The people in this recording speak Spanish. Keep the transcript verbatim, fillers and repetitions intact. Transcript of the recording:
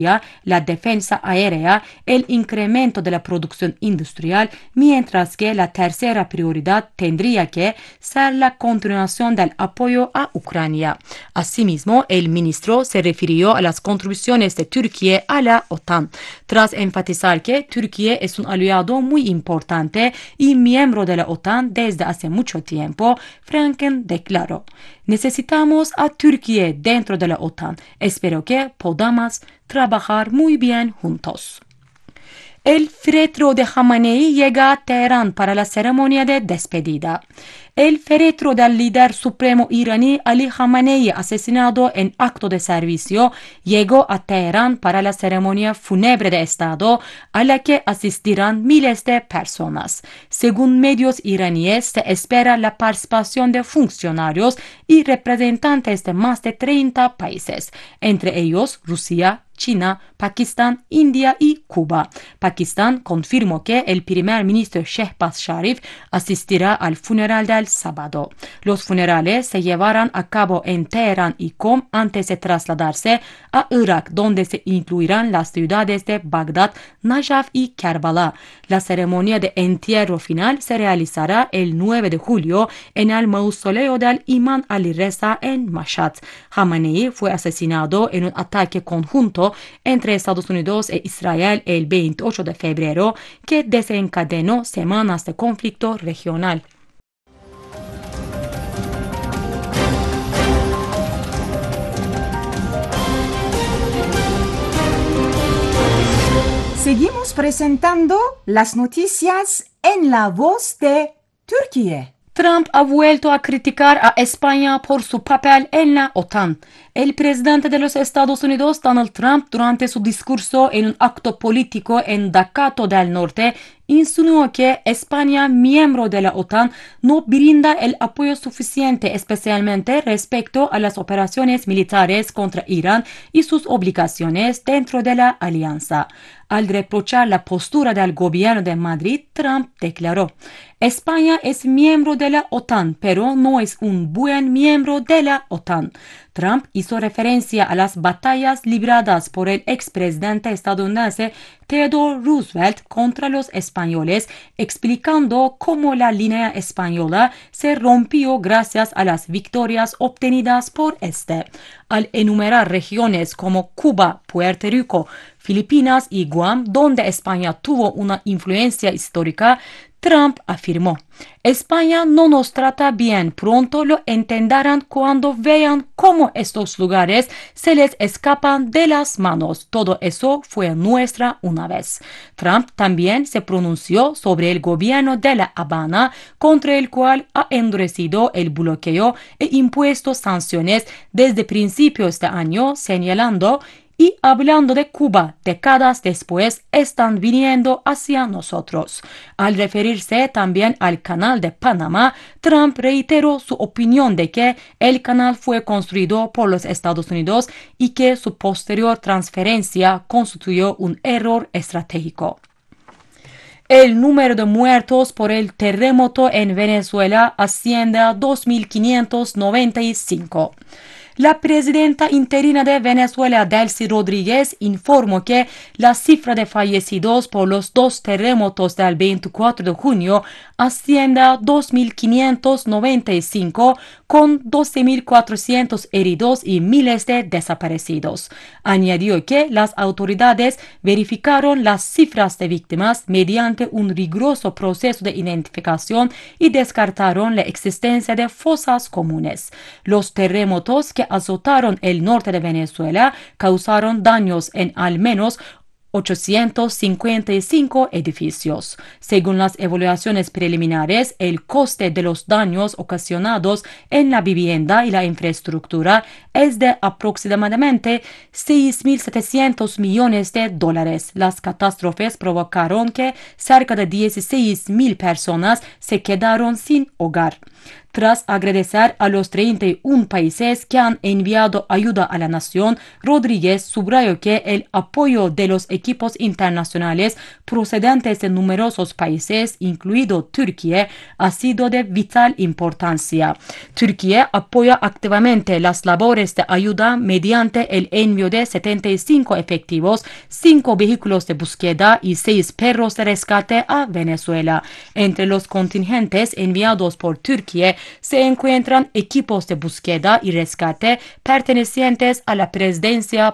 la defensa aérea, el incremento de la producción industrial, mientras que la tercera prioridad tendría que ser la continuación del apoyo a Ucrania. Asimismo, el ministro se refirió a las contribuciones de Turquía a la OTAN, tras enfatizar que Turquía es un aliado muy importante y miembro de la OTAN desde hace mucho tiempo. Franken declaró: necesitamos a Turquía dentro de la OTAN. Espero que podamos trabajar muy bien juntos. El féretro de Khamenei llega a Teherán para la ceremonia de despedida. El féretro del líder supremo iraní Ali Khamenei, asesinado en acto de servicio, llegó a Teherán para la ceremonia fúnebre de Estado, a la que asistirán miles de personas. Según medios iraníes, se espera la participación de funcionarios y representantes de más de treinta países, entre ellos Rusia, China, Pakistán, India y Cuba. Pakistán confirmó que el primer ministro Shehbaz Sharif asistirá al funeral del sábado. Los funerales se llevarán a cabo en Teherán y Qom antes de trasladarse a Irak, donde se incluirán las ciudades de Bagdad, Najaf y Kerbala. La ceremonia de entierro final se realizará el nueve de julio en el mausoleo del Imam Ali Reza en Mashhad. Khamenei fue asesinado en un ataque conjunto entre Estados Unidos e Israel el veintiocho de febrero, que desencadenó semanas de conflicto regional. Seguimos presentando las noticias en la voz de Turquía. Trump ha vuelto a criticar a España por su papel en la OTAN. El presidente de los Estados Unidos, Donald Trump, durante su discurso en un acto político en Dakota del Norte, insinuó que España, miembro de la OTAN, no brinda el apoyo suficiente, especialmente respecto a las operaciones militares contra Irán y sus obligaciones dentro de la alianza. Al reprochar la postura del gobierno de Madrid, Trump declaró: España es miembro de la OTAN, pero no es un buen miembro de la OTAN. Trump hizo referencia a las batallas libradas por el expresidente estadounidense Theodore Roosevelt contra los españoles, explicando cómo la línea española se rompió gracias a las victorias obtenidas por este. Al enumerar regiones como Cuba, Puerto Rico, Filipinas y Guam, donde España tuvo una influencia histórica, Trump afirmó: España no nos trata bien, pronto lo entenderán cuando vean cómo estos lugares se les escapan de las manos. Todo eso fue nuestra una vez. Trump también se pronunció sobre el gobierno de La Habana, contra el cual ha endurecido el bloqueo e impuesto sanciones desde principios de año, señalando: y hablando de Cuba, décadas después, están viniendo hacia nosotros. Al referirse también al Canal de Panamá, Trump reiteró su opinión de que el canal fue construido por los Estados Unidos y que su posterior transferencia constituyó un error estratégico. El número de muertos por el terremoto en Venezuela asciende a dos mil quinientos noventa y cinco. La presidenta interina de Venezuela, Delcy Rodríguez, informó que la cifra de fallecidos por los dos terremotos del veinticuatro de junio asciende a dos mil quinientos noventa y cinco, con doce mil cuatrocientos heridos y miles de desaparecidos. Añadió que las autoridades verificaron las cifras de víctimas mediante un riguroso proceso de identificación y descartaron la existencia de fosas comunes. Los terremotos que azotaron el norte de Venezuela causaron daños en al menos ochocientos cincuenta y cinco edificios. Según las evaluaciones preliminares, el coste de los daños ocasionados en la vivienda y la infraestructura es de aproximadamente seis mil setecientos millones de dólares. Las catástrofes provocaron que cerca de dieciséis mil personas se quedaron sin hogar. Tras agradecer a los treinta y uno países que han enviado ayuda a la nación, Rodríguez subrayó que el apoyo de los equipos internacionales procedentes de numerosos países, incluido Turquía, ha sido de vital importancia. Turquía apoya activamente las labores de ayuda mediante el envío de setenta y cinco efectivos, cinco vehículos de búsqueda y seis perros de rescate a Venezuela. Entre los contingentes enviados por Turquía se encuentran equipos de búsqueda y rescate pertenecientes a la presidencia